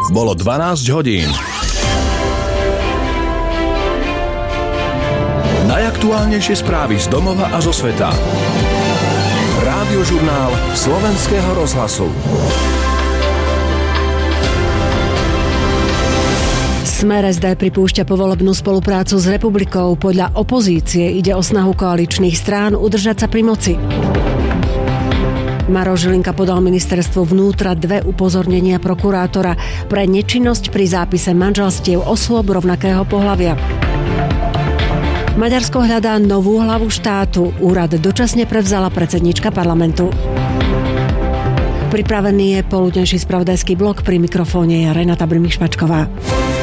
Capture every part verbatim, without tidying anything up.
Bolo dvanásť hodín. Najaktuálnejšie správy z domova a zo sveta. Rádiožurnál Slovenského rozhlasu. Smer es dé pripúšťa povolebnú spoluprácu s Republikou. Podľa opozície ide o snahu koaličných strán udržať sa pri moci. Maroš Žilinka podal ministerstvu vnútra dve upozornenia prokurátora pre nečinnosť pri zápise manželstiev osôb rovnakého pohlavia. Maďarsko hľadá novú hlavu štátu. Úrad dočasne prevzala predsedníčka parlamentu. Pripravený je poludnejší spravodajský blok, pri mikrofóne je Renata Brimišpačková.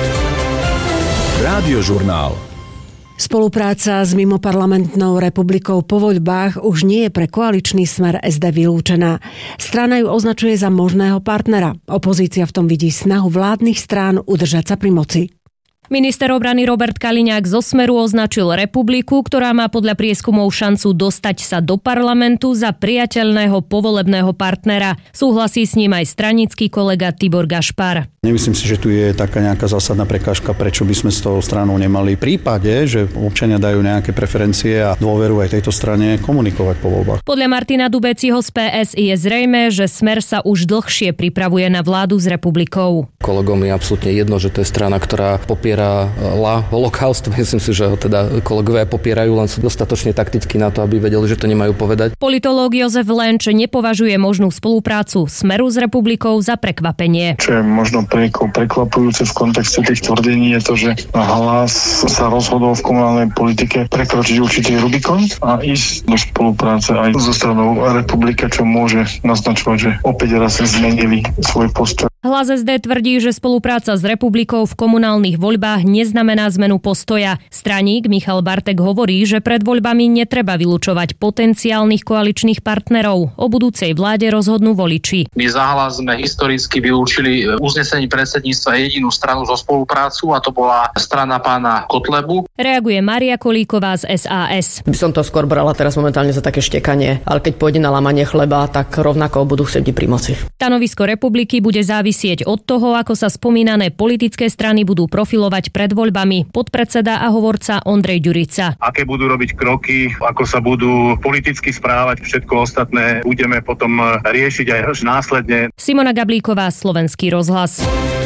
Rádiožurnál. Spolupráca s mimoparlamentnou Republikou po voľbách už nie je pre koaličný Smer es dé vylúčená. Strana ju označuje za možného partnera. Opozícia v tom vidí snahu vládnych strán udržať sa pri moci. Minister obrany Robert Kaliňák zo Smeru označil Republiku, ktorá má podľa prieskumov šancu dostať sa do parlamentu, za priateľného povolebného partnera. Súhlasí s ním aj stranický kolega Tibor Gašpar. Nemyslím si, že tu je taká nejaká zásadná prekážka, prečo by sme s tou stranou nemali v prípade, že občania dajú nejaké preferencie a dôveru aj tejto strane komunikovať po voľbách. Podľa Martina Dubeciho z pé es je zrejmé, že Smer sa už dlhšie pripravuje na vládu s Republikou. Kolegom je absolútne jedno, že to je strana, ktorá popiera la holokaust. Myslím si, že ho teda kolegovia popierajú, len sú dostatočne taktickí na to, aby vedeli, že to nemajú povedať. Politológ Jozef Lenč nepovažuje možnú spoluprácu Smeru s Republikou za prekvapenie. Čo je možno prekvapujúce v kontexte tých tvrdení je to, že Hlas sa rozhodol v komunálnej politike prekročiť určitý Rubikon a ísť do spolupráce aj so stranou Republika, čo môže naznačovať, že opäť raz zmenili svoj postoj. Hlas es dé tvrdí, že spolupráca s Republikou v komunálnych voľbách neznamená zmenu postoja. Straník Michal Bartek hovorí, že pred voľbami netreba vylučovať potenciálnych koaličných partnerov. O budúcej vláde rozhodnú voliči. My za Hlas sme historicky vylúčili uznesení predsedníctva jedinú stranu zo spoluprácu, a to bola strana pána Kotlebu. Reaguje Mária Kolíková z es a es. By som to skôr brala teraz momentálne za také štekanie, ale keď pôjde na lamanie chleba, tak rovnako budú chcieť pri moci. Stanovisko Republiky bude závisieť od toho, ako sa spomínané politické strany budú profilovať pred voľbami. Podpredseda a hovorca Ondrej Ďurica. Aké budú robiť kroky, ako sa budú politicky správať, všetko ostatné budeme potom riešiť aj následne. Simona Gablíková, Slovenský rozhlas.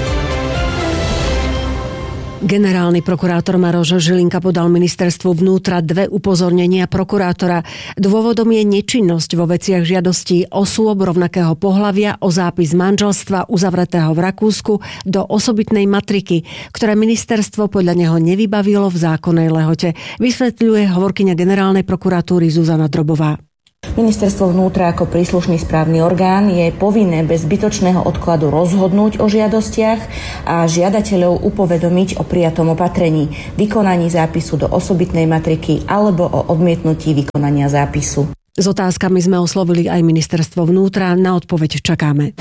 Generálny prokurátor Maroš Žilinka podal ministerstvu vnútra dve upozornenia prokurátora. Dôvodom je nečinnosť vo veciach žiadostí osôb rovnakého pohlavia o zápis manželstva uzavretého v Rakúsku do osobitnej matriky, ktoré ministerstvo podľa neho nevybavilo v zákonnej lehote. Vysvetľuje hovorkyňa generálnej prokuratúry Zuzana Drobová. Ministerstvo vnútra ako príslušný správny orgán je povinné bez zbytočného odkladu rozhodnúť o žiadostiach a žiadateľov upovedomiť o prijatom opatrení, vykonaní zápisu do osobitnej matriky alebo o odmietnutí vykonania zápisu. S otázkami sme oslovili aj ministerstvo vnútra, na odpoveď čakáme.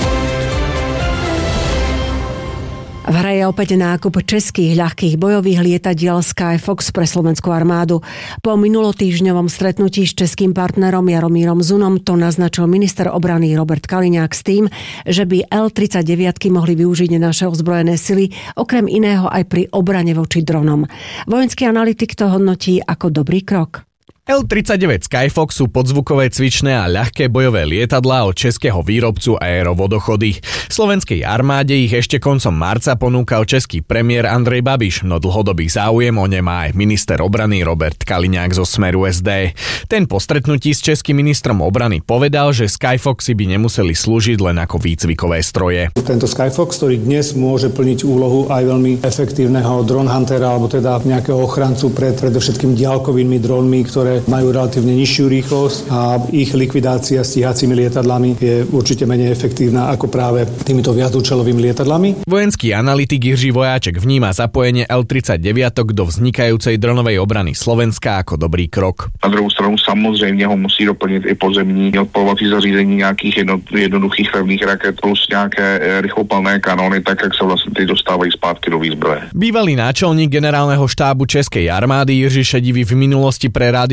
V hre je opäť nákup českých ľahkých bojových lietadiel Skyfox pre slovenskú armádu. Po minulotýždňovom stretnutí s českým partnerom Jaromírom Zunom to naznačil minister obrany Robert Kaliňák s tým, že by el tridsaťdeväť mohli využiť naše ozbrojené sily, okrem iného aj pri obrane voči dronom. Vojenský analytik to hodnotí ako dobrý krok. el tridsaťdeväť Skyfox sú podzvukové cvičné a ľahké bojové lietadlá od českého výrobcu Aero Vodochody. Slovenskej armáde ich ešte koncom marca ponúkal český premiér Andrej Babiš, no dlhodobý záujem o ne má aj minister obrany Robert Kaliňák zo Smeru es dé. Ten po stretnutí s českým ministrom obrany povedal, že Skyfoxy by nemuseli slúžiť len ako výcvikové stroje. Tento Skyfox, ktorý dnes môže plniť úlohu aj veľmi efektívneho drone huntera, alebo teda nejakého ochrancu pred predovšetkým diaľkovými dronmi, ktoré majú relatívne nižšiu rýchlosť a ich likvidácia stíhacími lietadlami je určite menej efektívna ako práve týmito viacúčelovými lietadlami. Vojenský analytik Jiří Vojáček vníma zapojenie el tridsaťdeväť do vznikajúcej dronovej obrany Slovenska ako dobrý krok. Na druhou stranu samozřejmě ho musí doplnit i pozemní odporovací zařízení nějakých jedno, jednoduchých pevných raket plus nějaké rychlopalné kanóny, tak jak se vlastně ty dostávají zpátky do výzbroje. Bývalý náčelník generálneho štábu Českej armády Jiří Šedivý v minulosti pre rádio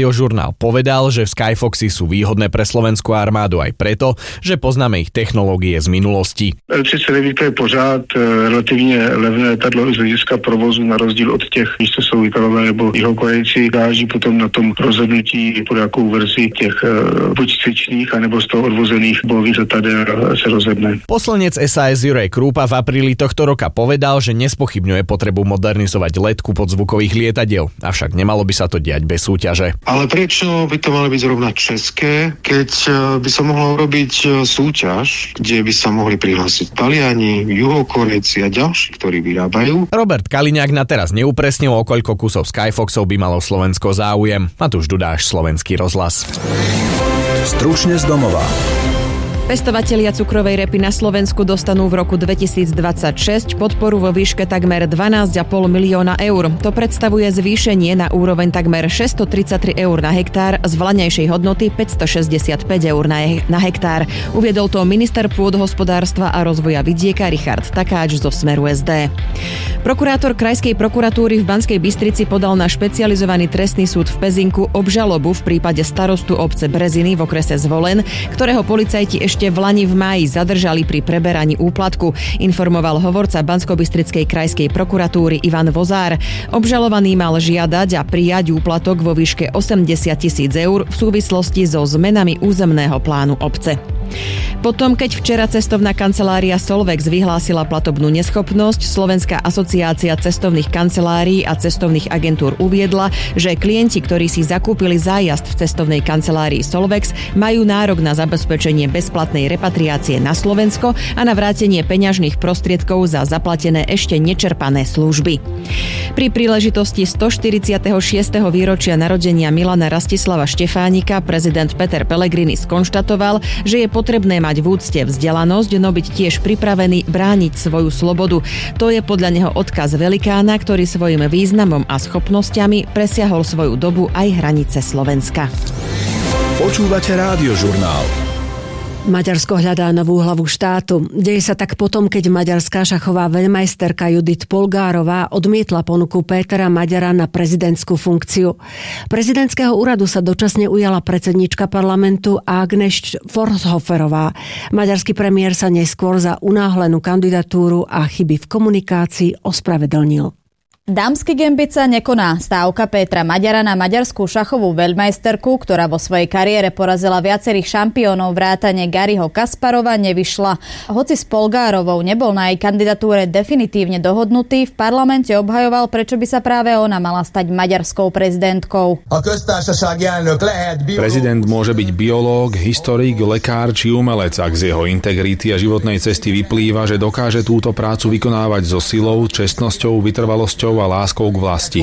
Radiožurnál povedal, že Skyfoxy sú výhodné pre slovenskú armádu aj preto, že poznáme ich technológie z minulosti. el třicet devět je pořád relativně levné letadlo z hlediska provozu na rozdíl od těch, když to jsou Italové nebo jihokorejci, záleží potom na tom rozhodnutí, pod jakou verzi těch buď cvičných, anebo z toho odvozených bojových letadel se rozhodne. Poslanec es a es Juraj Krúpa v apríli tohto roka povedal, že nespochybňuje potrebu modernizovať letku podzvukových lietadiel, avšak nemalo by sa to diať bez súťaže. Ale prečo by to mali byť zrovna české, keď by sa mohla urobiť súťaž, kde by sa mohli prihlásiť Taliani, Juhokorejci a ďalší, ktorí vyrábajú? Robert Kaliňák na teraz neupresnil, o koľko kusov Skyfoxov by malo Slovensko záujem. Matúš Dudáš, Slovenský rozhlas. Stručne z domova. Pestovatelia cukrovej repy na Slovensku dostanú v roku dvetisícdvadsaťšesť podporu vo výške takmer dvanásť a pol milióna eur. To predstavuje zvýšenie na úroveň takmer šesťstotridsaťtri eur na hektár z vlaňajšej hodnoty päťstošesťdesiatpäť eur na, he- na hektár. Uviedol to minister pôdohospodárstva a rozvoja vidieka Richard Takáč zo Smeru es dé. Prokurátor Krajskej prokuratúry v Banskej Bystrici podal na špecializovaný trestný súd v Pezinku obžalobu v prípade starostu obce Breziny v okrese Zvolen, ktorého policajti ešte Ešte v lani v máji zadržali pri preberaní úplatku, informoval hovorca Banskobystrickej krajskej prokuratúry Ivan Vozár. Obžalovaný mal žiadať a prijať úplatok vo výške osemdesiat tisíc eur v súvislosti so zmenami územného plánu obce. Potom, keď včera cestovná kancelária Solvex vyhlásila platobnú neschopnosť, Slovenská asociácia cestovných kancelárií a cestovných agentúr uviedla, že klienti, ktorí si zakúpili zájazd v cestovnej kancelárii Solvex, majú nárok na zabezpečenie bezplatnej repatriácie na Slovensko a na vrátenie peňažných prostriedkov za zaplatené ešte nečerpané služby. Pri príležitosti stoštyridsiateho šiesteho výročia narodenia Milana Rastislava Štefánika prezident Peter Pellegrini skonštatoval, že je potrebné mať v úcte vzdelanosť, no byť tiež pripravený brániť svoju slobodu. To je podľa neho odkaz velikána, ktorý svojim významom a schopnosťami presiahol svoju dobu aj hranice Slovenska. Počúvate Rádiožurnál. Maďarsko hľadá novú hlavu štátu. Deje sa tak potom, keď maďarská šachová veľmajsterka Judith Polgárová odmietla ponuku Pétera Maďara na prezidentskú funkciu. Prezidentského úradu sa dočasne ujala predsednička parlamentu Agnes Forshoferová. Maďarský premiér sa neskôr za unáhlenú kandidatúru a chyby v komunikácii ospravedlnil. Dámsky gambit sa nekoná. Stávka Pétra Maďara na maďarskú šachovú veľmajsterku, ktorá vo svojej kariére porazila viacerých šampiónov vrátane Garryho Kasparova, nevyšla. Hoci s Polgárovou nebol na jej kandidatúre definitívne dohodnutý, v parlamente obhajoval, prečo by sa práve ona mala stať maďarskou prezidentkou. Prezident môže byť biológ, historik, lekár či umelec, ak z jeho integrity a životnej cesty vyplýva, že dokáže túto prácu vykonávať so silou, čestnosťou, vytrvalosťou a láskou k vlasti.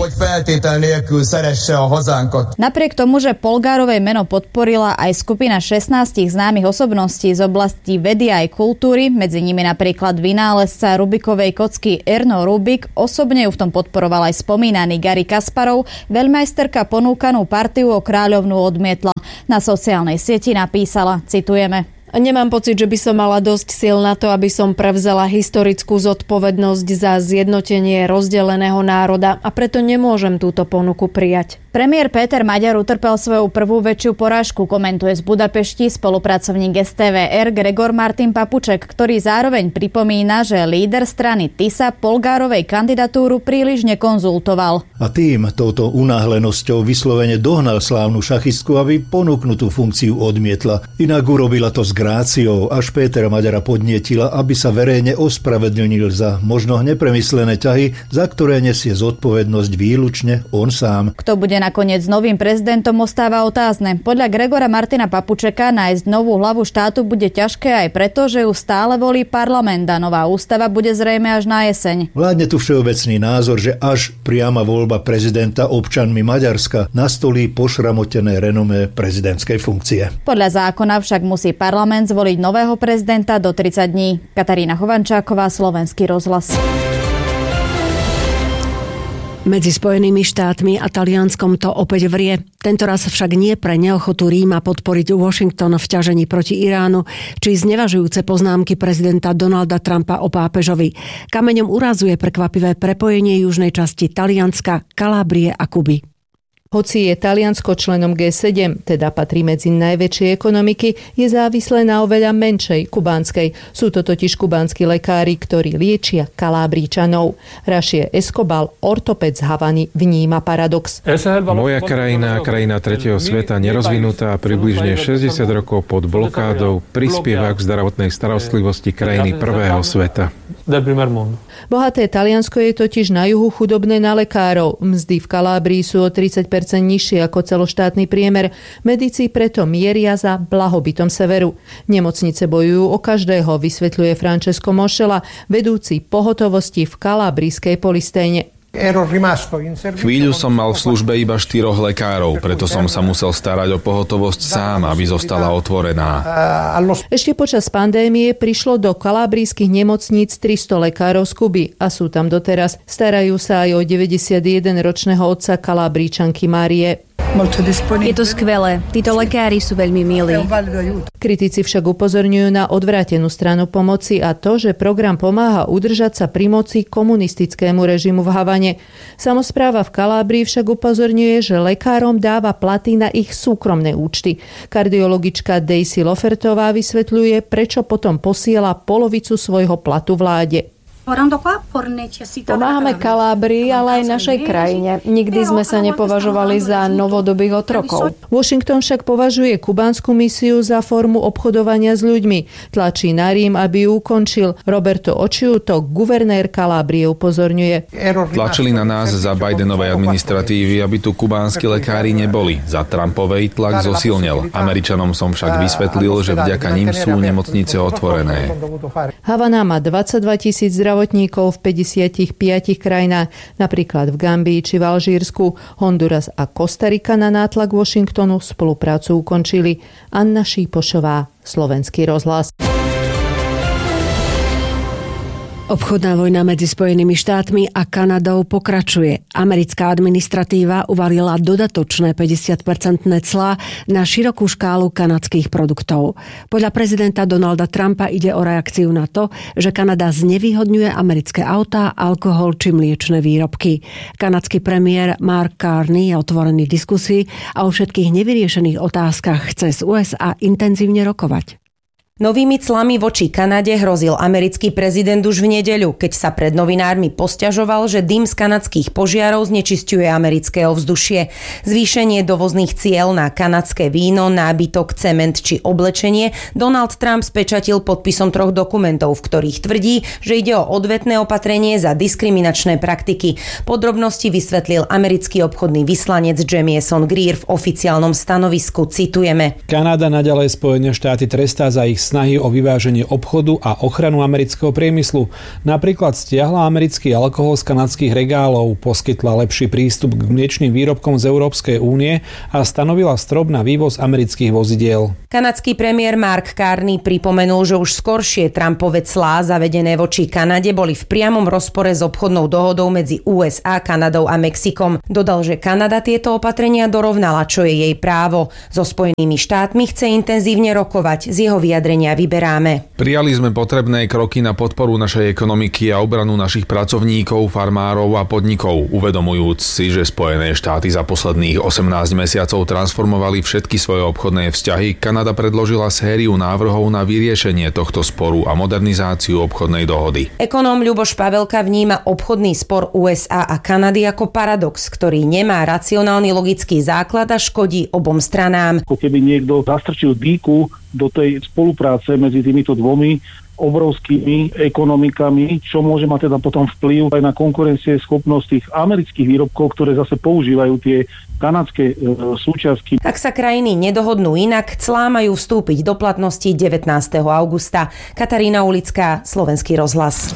Napriek tomu, že Polgárovej meno podporila aj skupina šestnástich známych osobností z oblasti vedy aj kultúry, medzi nimi napríklad vynálezca Rubikovej kocky Erno Rubik, osobne ju v tom podporoval aj spomínaný Garry Kasparov, veľmajsterka ponúkanú partiu o kráľovnú odmietla. Na sociálnej sieti napísala, citujeme: Nemám pocit, že by som mala dosť síl na to, aby som prevzala historickú zodpovednosť za zjednotenie rozdeleného národa a preto nemôžem túto ponuku prijať. Premiér Péter Maďar utrpel svoju prvú väčšiu porážku, komentuje z Budapešti spolupracovník es té vé er Gregor Martin Papuček, ktorý zároveň pripomína, že líder strany Tisa Polgárovej kandidatúru príliš nekonzultoval. A tým, touto unáhlenosťou vyslovene dohnal slávnu šachistku, aby ponúknutú funkciu odmietla. Inak urobila to s gráciou, až Pétera Maďara podnietila, aby sa verejne ospravedlnil za možno nepremyslené ťahy, za ktoré nesie zodpovednosť výlučne on sám. Kto bude nakoniec novým prezidentom, ostáva otázne. Podľa Gregora Martina Papučeka nájsť novú hlavu štátu bude ťažké aj preto, že ju stále volí parlament a nová ústava bude zrejme až na jeseň. Vládne tu všeobecný názor, že až priama voľba prezidenta občanmi Maďarska nastolí pošramotené renomé prezidentskej funkcie. Podľa zákona však musí parlament zvoliť nového prezidenta do tridsať dní. Katarína Chovančáková, Slovenský rozhlas. Medzi Spojenými štátmi a Talianskom to opäť vrie. Tentoraz však nie pre neochotu Ríma podporiť Washington v ťažení proti Iránu, či znevažujúce poznámky prezidenta Donalda Trumpa o pápežovi. Kameňom úrazu je prekvapivé prepojenie južnej časti Talianska, Kalábrie a Kuby. Hoci je Taliansko členom gé sedem, teda patrí medzi najväčšie ekonomiky, je závislé na oveľa menšej kubánskej. Sú to totiž kubánsky lekári, ktorí liečia Kalábríčanov. Rašie Escobar, ortoped z Havany, vníma paradox. Moja krajina, krajina tretieho sveta, nerozvinutá, približne šesťdesiat rokov pod blokádou, prispieva k zdravotnej starostlivosti krajiny prvého sveta. Bohaté Taliansko je totiž na juhu chudobné na lekárov. Mzdy v Kalábrii sú o tridsať percent nižšie ako celoštátny priemer. Medici preto mieria za blahobytom severu. Nemocnice bojujú o každého, vysvetľuje Francesco Moschella, vedúci pohotovosti v kalábrijskej Polistejne. Chvíľu som mal v službe iba štyroch lekárov, preto som sa musel starať o pohotovosť sám, aby zostala otvorená. Ešte počas pandémie prišlo do kalábrijských nemocníc tristo lekárov z Kuby a sú tam doteraz. Starajú sa aj o deväťdesiatjedenročného otca Kalábrijčanky Márie. Je to skvelé. Títo lekári sú veľmi milí. Kritici však upozorňujú na odvrátenú stranu pomoci a to, že program pomáha udržať sa pri moci komunistickému režimu v Havane. Samospráva v Kalábrii však upozorňuje, že lekárom dáva platy na ich súkromné účty. Kardiologička Daisy Lofertová vysvetľuje, prečo potom posiela polovicu svojho platu vláde. Pomáhame Kalábrii, ale aj našej krajine. Nikdy sme sa nepovažovali za novodobých otrokov. Washington však považuje kubánsku misiu za formu obchodovania s ľuďmi. Tlačí na Rím, aby ju ukončil. Roberto Occhiuto, guvernér Kalábrie, upozorňuje. Tlačili na nás za Bidenovej administratívy, aby tu kubánski lekári neboli. Za Trumpovej tlak zosilnel. Američanom som však vysvetlil, že vďaka nim sú nemocnice otvorené. Havana má dvadsaťdva tisíc zdravotníkov v päťdesiatich piatich krajinách, napríklad v Gambii či v Alžírsku. Honduras a Kostarika na nátlak Washingtonu spoluprácu ukončili. Anna Šípošová, Slovenský rozhlas. Obchodná vojna medzi Spojenými štátmi a Kanadou pokračuje. Americká administratíva uvalila dodatočné päťdesiatpercentné clá na širokú škálu kanadských produktov. Podľa prezidenta Donalda Trumpa ide o reakciu na to, že Kanada znevýhodňuje americké autá, alkohol či mliečne výrobky. Kanadský premiér Mark Carney je otvorený diskusii a o všetkých nevyriešených otázkach chce z ú es á intenzívne rokovať. Novými clami voči Kanade hrozil americký prezident už v nedeľu, keď sa pred novinármi posťažoval, že dym z kanadských požiarov znečisťuje americké ovzdušie. Zvýšenie dovozných ciel na kanadské víno, nábytok, cement či oblečenie Donald Trump spečatil podpisom troch dokumentov, v ktorých tvrdí, že ide o odvetné opatrenie za diskriminačné praktiky. Podrobnosti vysvetlil americký obchodný vyslanec Jamieson Greer v oficiálnom stanovisku. Citujeme. Kanada naďalej Spojené štáty trestá za ich snahy o vyváženie obchodu a ochranu amerického priemyslu. Napríklad stiahla americký alkohol z kanadských regálov, poskytla lepší prístup k mliečnym výrobkom z Európskej únie a stanovila strop na vývoz amerických vozidiel. Kanadský premiér Mark Carney pripomenul, že už skoršie Trumpove clá zavedené voči Kanade boli v priamom rozpore s obchodnou dohodou medzi ú es á, Kanadou a Mexikom. Dodal, že Kanada tieto opatrenia dorovnala, čo je jej právo. So Spojenými štátmi chce intenzívne rokovať. Z jeho vyjadrenia vyberáme. Prijali sme potrebné kroky na podporu našej ekonomiky a obranu našich pracovníkov, farmárov a podnikov, uvedomujúc si, že Spojené štáty za posledných osemnásť mesiacov transformovali všetky svoje obchodné vzťahy. Kanada predložila sériu návrhov na vyriešenie tohto sporu a modernizáciu obchodnej dohody. Ekonóm Ľuboš Pavelka vníma obchodný spor ú es á a Kanady ako paradox, ktorý nemá racionálny logický základ a škodí obom stranám. Ako keby niekto zastrčil dýku do tej spolupráce medzi týmito dvomi obrovskými ekonomikami, čo môže mať teda potom vplyv aj na konkurencieschopnosť tých amerických výrobkov, ktoré zase používajú tie kanadské e, súčiastky. Ak sa krajiny nedohodnú inak, clá majú vstúpiť do platnosti devätnásteho augusta. Katarína Ulická, Slovenský rozhlas.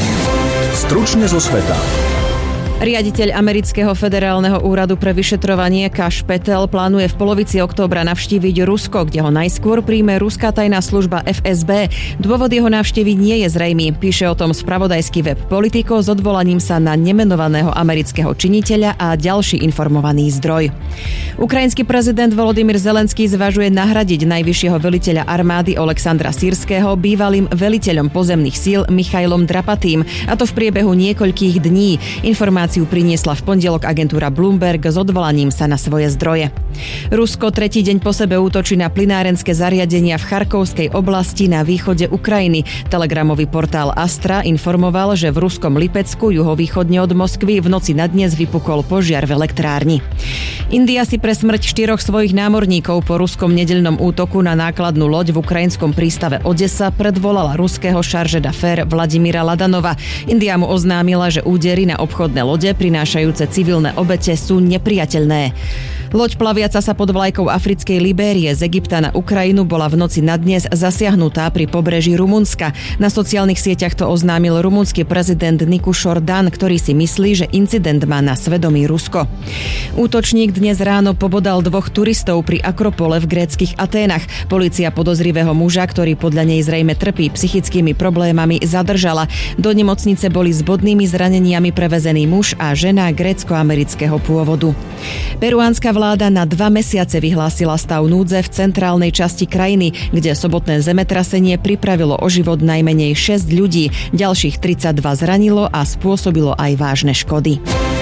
Stručne zo sveta. Riaditeľ Amerického federálneho úradu pre vyšetrovanie Kash Patel plánuje v polovici októbra navštíviť Rusko, kde ho najskôr príjme ruská tajná služba ef es bé. Dôvod jeho návštevy nie je zrejmý. Píše o tom spravodajský web Politico s odvolaním sa na nemenovaného amerického činiteľa a ďalší informovaný zdroj. Ukrajinský prezident Volodymyr Zelenský zvažuje nahradiť najvyššieho veliteľa armády Oleksandra Sýrskeho bývalým veliteľom pozemných síl Michailom Drapatým, a to v priebehu niekoľkých dní. Informácie informáciu priniesla v pondelok agentúra Bloomberg s odvolaním sa na svoje zdroje. Rusko tretí deň po sebe útočí na plynárenské zariadenia v Charkovskej oblasti na východe Ukrajiny. Telegramový portál Astra informoval, že v ruskom Lipecku juhovýchodne od Moskvy v noci na dnes vypukol požiar v elektrárni. India si pre smrť štyroch svojich námorníkov po ruskom nedeľnom útoku na nákladnú loď v ukrajinskom prístave Odesa predvolala ruského šarže d'affaires Vladimíra Ladanova. India mu oznámila, že údery na obchodné lode prinášajúce civilné obete sú nepriateľné. Loď plaviaca sa pod vlajkou africkej Libérie z Egypta na Ukrajinu bola v noci na dnes zasiahnutá pri pobreží Rumunska. Na sociálnych sieťach to oznámil rumunský prezident Nikušor Dan, ktorý si myslí, že incident má na svedomí Rusko. Útočník dnes ráno pobodal dvoch turistov pri Akropole v gréckych Aténach. Polícia podozrivého muža, ktorý podľa nej zrejme trpí psychickými problémami, zadržala. Do nemocnice boli s bodnými zraneniami prevezený muž a žena grécko-amerického pôvodu. Peruánska vláda na dva mesiace vyhlásila stav núdze v centrálnej časti krajiny, kde sobotné zemetrasenie pripravilo o život najmenej šesť ľudí, ďalších tridsaťdva zranilo a spôsobilo aj vážne škody.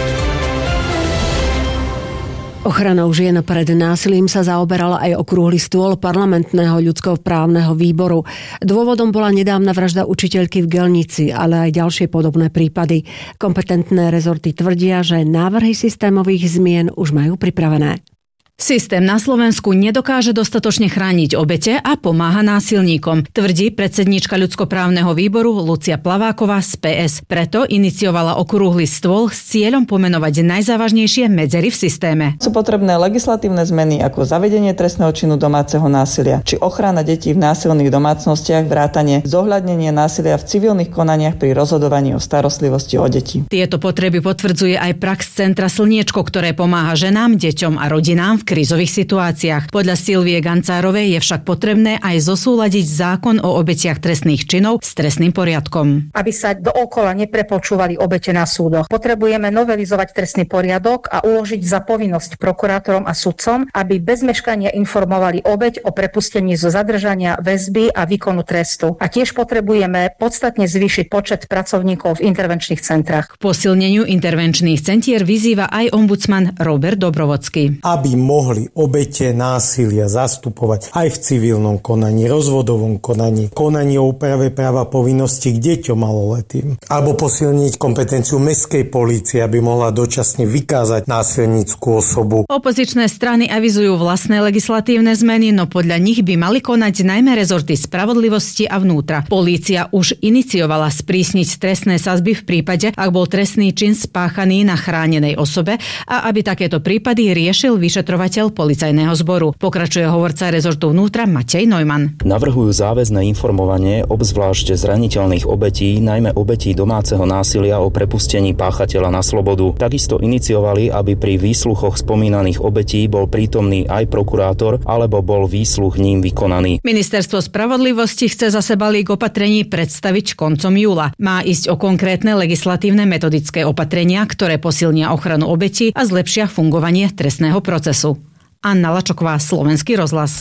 Ochranou žien pred násilím sa zaoberala aj okrúhly stôl parlamentného ľudskoprávneho výboru. Dôvodom bola nedávna vražda učiteľky v Gelnici, ale aj ďalšie podobné prípady. Kompetentné rezorty tvrdia, že návrhy systémových zmien už majú pripravené. Systém na Slovensku nedokáže dostatočne chrániť obete a pomáha násilníkom, tvrdí predsedníčka ľudskoprávneho výboru Lucia Plaváková z pé es. Preto iniciovala okrúhly stôl s cieľom pomenovať najzávažnejšie medzery v systéme. Sú potrebné legislatívne zmeny ako zavedenie trestného činu domáceho násilia, či ochrana detí v násilných domácnostiach, vrátane zohľadnenie násilia v civilných konaniach pri rozhodovaní o starostlivosti o deti. Tieto potreby potvrdzuje aj prax Centra Slniečko, ktoré pomáha ženám, deťom a rodinám v krízových situáciách. Podľa Silvie Gancárovej je však potrebné aj zosúladiť zákon o obetiach trestných činov s trestným poriadkom. Aby sa dookola neprepočúvali obete na súdoch, potrebujeme novelizovať trestný poriadok a uložiť za povinnosť prokurátorom a sudcom, aby bez meškania informovali obeť o prepustení zo zadržania, väzby a výkonu trestu. A tiež potrebujeme podstatne zvýšiť počet pracovníkov v intervenčných centrách. K posilneniu intervenčných centier vyzýva aj ombudsman Robert Dobrovodský. Aby mohli obete násilia zastupovať aj v civilnom konaní, rozvodovom konaní, konaní o úprave práva povinnosti k deťom maloletým. Alebo posilniť kompetenciu mestskej polície, aby mohla dočasne vykázať násilnícku osobu. Opozičné strany avizujú vlastné legislatívne zmeny, no podľa nich by mali konať najmä rezorty spravodlivosti a vnútra. Polícia už iniciovala sprísniť trestné sadzby v prípade, ak bol trestný čin spáchaný na chránenej osobe a aby takéto prípady riešil vyšetrovateľ policajného zboru. Pokračuje hovorca rezortu vnútra Matej Neumann. Navrhujú záväzné informovanie obzvlášť zraniteľných obetí, najmä obetí domáceho násilia o prepustení páchateľa na slobodu. Takisto iniciovali, aby pri výsluchoch spomínaných obetí bol prítomný aj prokurátor alebo bol výsluch ním vykonaný. Ministerstvo spravodlivosti chce zase balík opatrení predstaviť koncom júla. Má ísť o konkrétne legislatívne metodické opatrenia, ktoré posilnia ochranu obetí a zlepšia fungovanie trestného procesu. Anna Lačoková, Slovenský rozhlas.